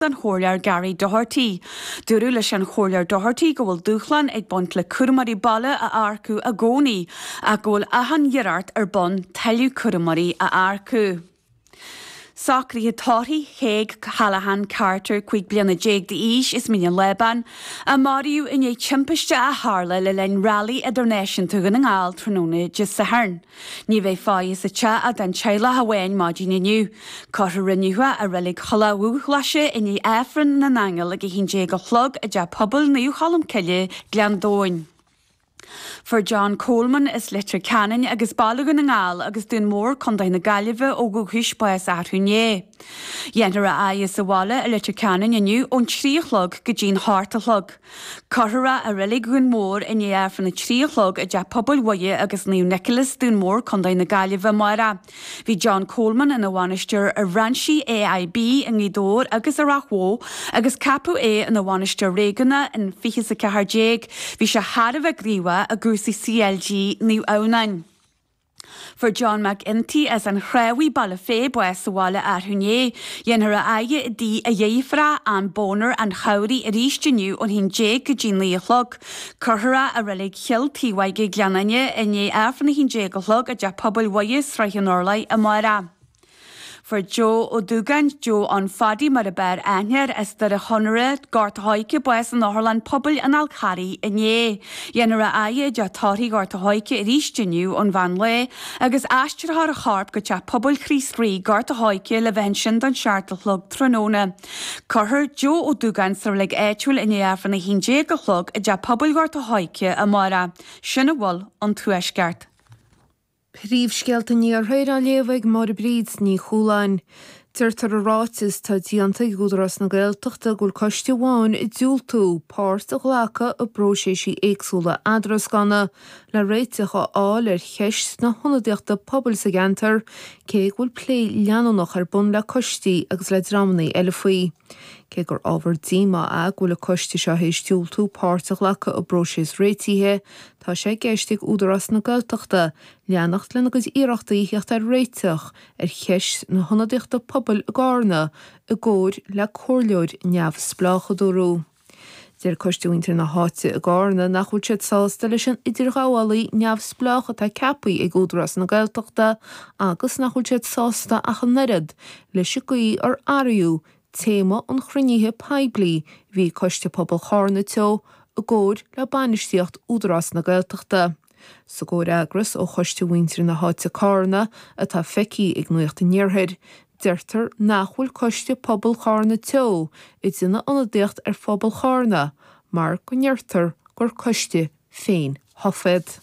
an chóirlear Gary Doherty. Dúrú leis an chóirlear Doherty go bhfuil dúchlan ag bont le curmarí balle a arcú a gcónaí a go bhfuil ahan dhearart ar bon tailliú curmarí a arcú. Sacrí Táthí Haig Callahan Carter chuig bliana déag d'ís is míon Leban a mariú in é timpiste a Harla le lein rally idirnéisiún tugan an gáil tróna just sa hern. Ní bheith fáil sa te a den teile hahain mádí niniu. Cartar rinniuha a rilig cholawú chhlaise in é éfran na nangel ag hín déag a chlog a de pobl níu chalam cille Glandóin. For John Coleman is litre canan agus balagan an gáil agus dún mór condain na gaiileh ó go thuis buas athúné. Dhéantar a is sa bhála a litre canan iniu ón tríochlog go dín hartalog. Carthara a rilig gon mór in éarfan na tríochlog a de pobl waie agus níu Nicholas dún mór condain na gaiileh mara. Bhí John Coleman in a bhainisteir a ranshi AIB in Gnídór agus a Rachó agus capú in a bhainisteir réganna in fichas a cehardéag bhí se hadamh a gríomha a gúsaí CLG níu ánain. For John McInty as an chréhí balla fé buas sa bhála athúné, dhéantar a aige dí a dhéifra an bónar an chaurí a rísteniu ón hín déag go dín líochlog. Carthara a rilig chill tíhaige gleanaine in é éarfanna hín déag a chlog a de pobl waie sraithe Norlaí a mara. For Joe O'Dugan, Joe on Fadi mar a bear ainir as dar a honore gart haike buas an Norland pobl an Alcari in ye. Dhéantar a aige de táthí gart haike a rísteniu ón Van Le agus aistir har a charp go te pobl chrísrí gart haike le bhensin don seartalchlog tróna. Carthar Joe O'Dugan sar lig éitiúil in éarfan na hín déag a chlog a de pobl gart haike a mara. Sinna bhfuil an tuaisceart. Príomhscealta níor thuir a léomhaigh mar a bríd ní chúláin. Tirtar a ráitis tá díanta gúdras na Gaeltachta gúil coiste bháin I dúiltú páirt a ghlacha a bróséisí éagsúla adras ganna le réitecha áil ar cheist na honnadeachta pobl sa gantar cé gúil plé leanúnach ar bun le coistí agus le dramnaí eile faoi. Cé gur ábhar díma a gúil a coiste seo hééis dúiltú páirt a ghlacha a brósés réitithe tá sé géistigh údras na Gaeltachta leannacht lena agus iarachtaí heacht ar réiteach ar cheist na honnadeachta pobl a gárna a góir le cóirleoid neamhs blachadúrú. Deir coistúintir na háite a gárna nach chuid siad sásta leis an idir gáhálaí neamhs blacha tá cepaí ag údras na Gaeltachta agus nach chuid siad sásta a channerad leis a gaí ar ariú téma an chrunníthe peblií hí coiste pobl chárna teo a góir le bainisteocht údras na Gaeltachta. Sa góir agras ó choistúintir na háite cárna atá feicí ag nuocht in níorthaid, deirtar nachhfuil coiste pobl chárna teo I dtine anadéocht ar phobal chárna, mar go neirtar gur coiste féin hofed.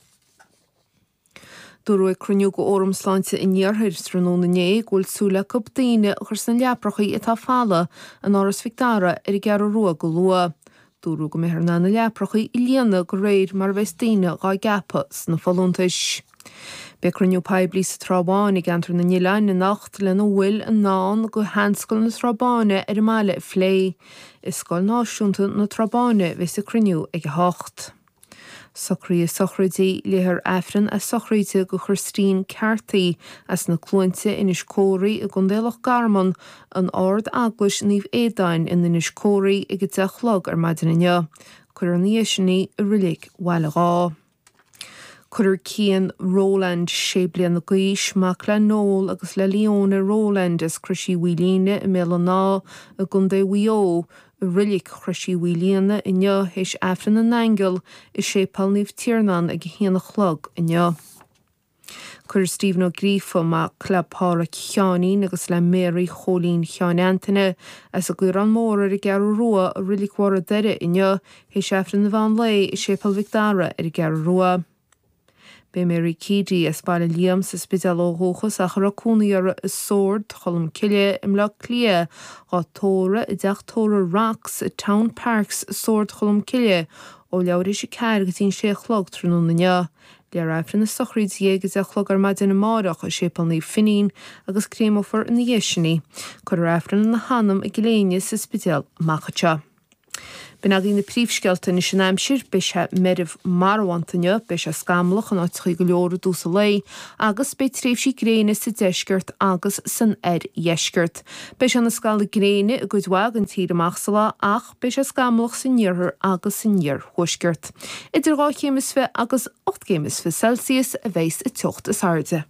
Dúrú cruniú go ormsláinte in níorthaid tróna né gúil súla go daoine chur san leaprachaí atá fála an áras Victara ar I gearr rua go lua. Dúrú go méthar na leaprachaí I líana go réir mar bheith daoine gá gapa sna fallúntais. Be cruniú peblií sa trábáin I gantar na nílein na nacht le nó bhfuil an nán go hanscail na trábáine ar máile phlé. Is scoil náisiúnta na trábáine bheith sa cruniú ag hocht. Socraí a sochraidí léthar éifreann a sochraide go chur strín ceartaí as na clúinte inis cóirí a gundéalach garman an ard aglas níomh édain in inis cóirí ag go dechlog ar maidininne, chuir an níoisinaí a rilig bhaile gá. Chuir cían Roland sé blian na gaois mac le nóil agus le Leona Roland is cruisí bhuilíne I méle ná a gundé bhuió a rilig cruisí bhuilíne I neo héis éifreann an angel is sé palníomh tíornan ag híana chlog I neo. Chuir Stephen O'Griefo má clepára cheánín agus le Mary Cholín cheánantine as a gur an mór ar I gearr rua a rilig war a deire I neo héis éifreann na Van Le is sé pal Victara ar I gearr rua. Be Mary Keedy as baile liam sa spidal ó hóchas a churacúnaí ar a sord cholam cille im le clia á tóra I deach tóra Rocks a Town Parks sord cholam cille ó leabhar is I ceir go tín sé chlog tróna nne. Lear éifreann na sochraid agus a chlog ar maidin na márach a sépalnaí finín agus crémófar in na dhéisinaí, chuir éifreann na hanam I gléine sa spidal machata. Bin a gine príomhscealta na sin aimsir be se meribh marhaintaine be se scamlach an áitchaí go leor dúsa lei agus be tréimhsí gréine sa deisceart agus san dheisceart. Be se na scala gréine a goidhhaig an tír amachsala ach be se scamlach san níorthar agus san níor thuisceart. Idir 8 céimis fe agus 8 céimis fe Celsius a bhéis i tucht is harde.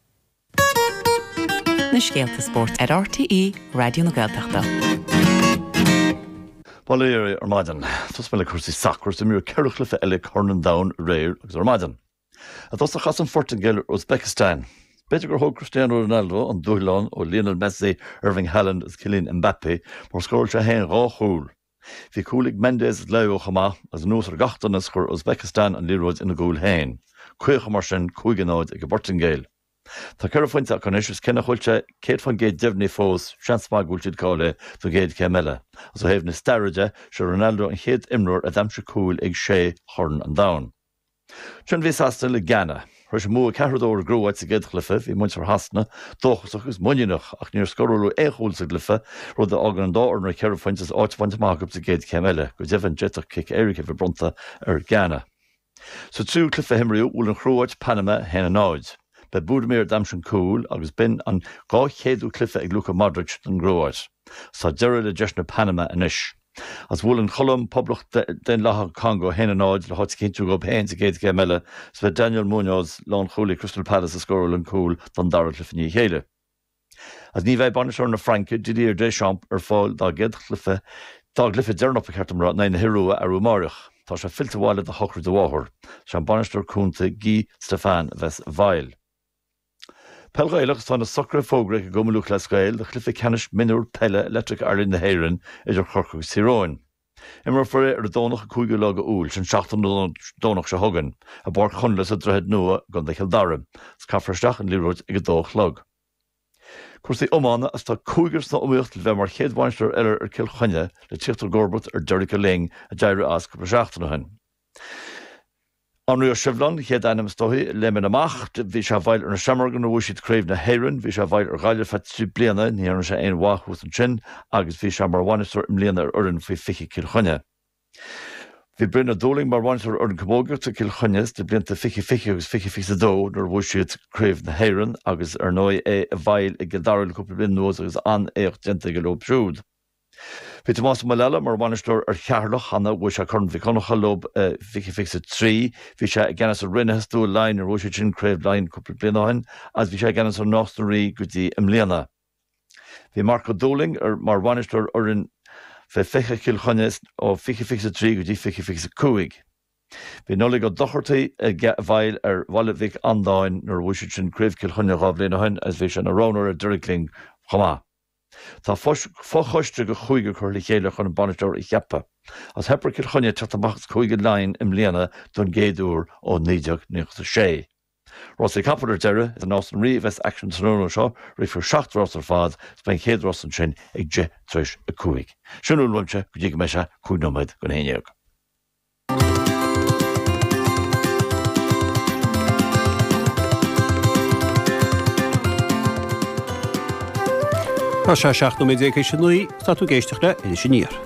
Na Scéalta Sport ar RTE Radio na Gaeltachta. Baléir ar maidan, tus me le cuasaí sacr sa mú ceirchlifa eile Cornan Down réir agus ar maidan. A tos a chas an Fortingale Uzbekistan. Beidir gur thug Cristiano Ronaldo an dúileán ó Lionel Messi, Irving Haaland agus Kylian Mbappé mar scóil se hain rá chúl. Bhí cúlaigh Mendes leo chama as nús ar gachtanas chur Uzbekistan an líróid ina gúil hain. Cuicha mar sin cúigenáid ag Bortingale. Tá ceir fointe a chunis cinna chuilte céad fan géad deimhní fós seansmá gúil siad cáile do géad céile. As ó héamh na steiride se Ronaldo an chéad imreoir a dheimse cúil ag sé Chorn an Down. Sin bhí asta le Ghana. Rus mú cehardóir grúhaid sa géad chlufa, bhí muintear hasna, dóchasach gus muineach ach níor scorúlú échúil sa glufa rud a agan an dáir na ceir fointes áithaint mágab sa géad céile, go deimhan jetach cic Éirice bhí bronta ar Ghana. So tú clufa himriú úl an chrúhaid Panama hena náid. Be Budimir damsin cúil agus bin an 200 clufa ag Luka Modric an grúhaid. Sa deire le deisna Panama inis. As bhfuil an cholam poblacht den letha Congo hena náid le hot cinntiú go héin sa géad céile, sa Daniel Munoz lán chúlaí Crystal Palace a scóil an cúil don dara clufa ní chéile. As ní bheith banisir na Franca, Didier Deschamps ar fáil dá géad chlufa dá glufa dearnach a ceartamrá na hiúa ar Umarach. Tá se filteháile a hochar do bháthir, se an banistir cúnta Guy Stéphane Ves Weil. Pelgaileach tá na socra fógra go gomalúch le scail de chlufa ceannis minúr pelle Electric Ireland na Héireann idir chorcaigh Siróin. Imar foré ar dónach a cúige le go úil sin 16 dónach se thugan, a bar chunlas a drehead nua gan de Kildarra, scafraisteach an líróid ag dóch log. Cuasaí ómána as tá cúigers na umíocht le bheith mar chéadhhaintear eile ar Kilchonne le tíochttar Gorbert ar Derica Ling a deire as go breseachtainna. Anú Siblan chéad einam stohi le min amach, bhí se bhail ar na semargan a bhúisiid craobh na Héireann, bhí se bhail ar gaiile fet trí bliana, ní ar se aon bháthús an sin, agus bhí se mar bhainisteir imlíana ar orann faoi fiche Kilchonne. Bhí brina dóling mar bhainisteir ar an commógat a Kilchonne de blianta fiche agus fiche dó nar bhúisiid craobh na Héireann agus ar nói é a bhail ag Gildaril cúpla blian nuas agus an éocht denta go lob siúd. Bhí Tomás Malella mar bhainisteir ar chearlach anna bhfuil se chun bhí conacha lob fiche 3, bhí se gceannas ar rinne stú lein ar bhúisiid sin craobh lein cúpla blianaáin, as bhí se gceannas ar nástarí go dtí imlíana. Bhí Marco Dóling ar mar bhainisteir ar an fiche Kilchonne ó fiche 3 go dtí fiche 5. Bhí nola go dochartaí a bhail ar Wallavik andáin nar bhúisiid sin craobh Kilchonne gá blianaáin as bhí se na rónar ar Diricling chomá. Tá fóchoiste go chuige chur le chéile chun an banisteir I cheappa, as hepar Kilchonne teachtamachchas chuige lein imlíana don géadúr ó 1996. Rossi Capper deire is an Austin Reeves Action Sonoro seo rifur 7 Ross ar fád spen chéad Ross an sin ag de tris a cúig. Sinú luimse go dtí go meise cúignomid go héineag. Tá se 7 méid sin nuí tá tú géisteach le in sin níor.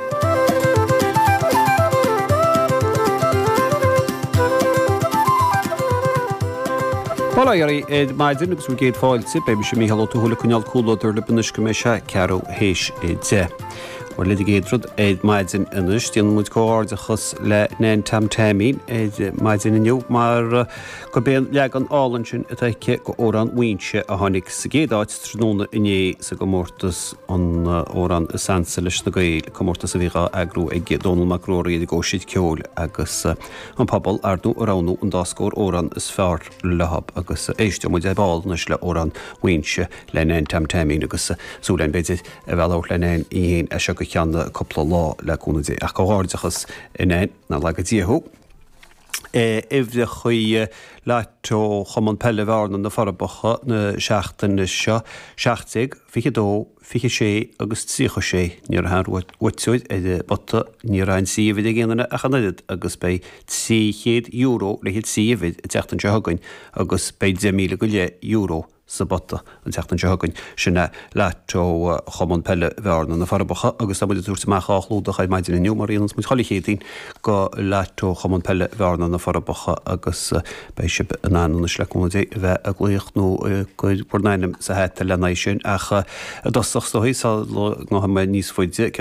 Balaí éad maidin agus bhfuil géad fáilte be se míhall tú thula chuneal cúlóidir le bunas go méise cearú héis de. Or le géadrod éad maidin inis tíon muid cóardachas le nén tamtéimín éad maidin inniu mar go béan leag an álann sin a taice go órán uinse a tháinig sa géadáid tróna inné sa go mórtas an órán sansa leis na gail go mórtas a bhíá agrú ag Donald Macrory ag góisiid ceol agus an pobl ardú aránú an dáscór órán is fearr lehab agus éiste muid é báil nes le órán uinse le nén tamtéimín agus súlein beidir a bhealóir le nén íon a se go cheanna coppla lá le cúnaidí ach go gáardachas iné na legadíthú. Ifde chuí leitó chaman pelle bharna na farbacha na seachtain seo 60 fiche dó fiche sé agus tícha sé níor an witúid bota ní rain síomhid a ggéanana a chanaiad agus bei €300 le hit síomhid a teachtain se hagain agus bei €10,000 €, sa bota an teachtan tegann sinna letó chomon pelle bhearna na farbacha agus tá muidir túirta meachchlúda chaid maidin in nniumaríons mu cholichétín go letó chomon pelle bhearna na farbacha agus bei si an anna sleúdé bheith a gluochtnú go burnainem sa het lenéis sin ach a dosach stohí sá go ha níos foiide